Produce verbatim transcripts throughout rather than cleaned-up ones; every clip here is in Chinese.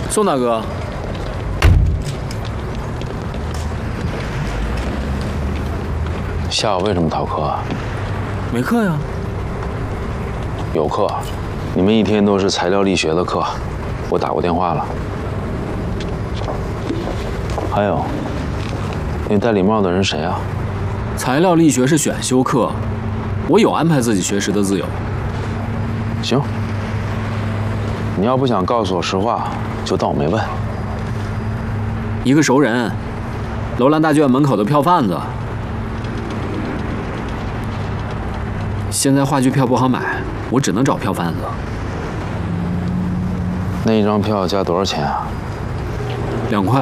宋大哥， 下午为什么逃课啊？ 没课呀。 有课，你们一天都是材料力学的课，我打过电话了。还有，那戴礼帽的人谁啊？ 材料力学是选修课，我有安排自己学时的自由。 行，你要不想告诉我实话，就当我没问。 一个熟人，楼兰大剧院门口的票贩子。现在话剧票不好买，我只能找票贩子。 那一张票加多少钱啊？ 两块。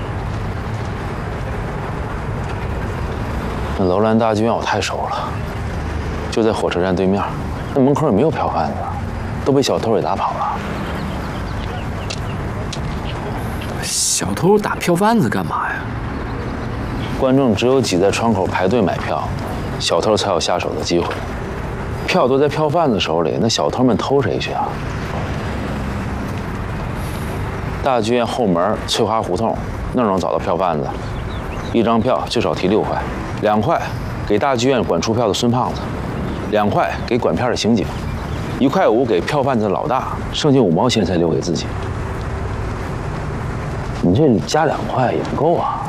那楼兰大剧院我太熟了，就在火车站对面，那门口也没有票贩子，都被小偷给打跑了。 小偷打票贩子干嘛呀？ 观众只有挤在窗口排队买票，小偷才有下手的机会。票都在票贩子手里，那小偷们偷谁去啊？大剧院后门翠华胡同那儿能找到票贩子，一张票最少提六块，两块给大剧院管出票的孙胖子，两块给管片的刑警，一块五给票贩子老大，剩下五毛钱才留给自己。你这加两块也不够啊。